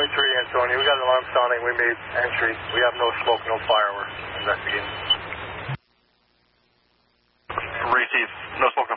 Antonio. We got an alarm sounding. We made entry. We have no smoke, no fire. We're investigating. Receive. No smoke,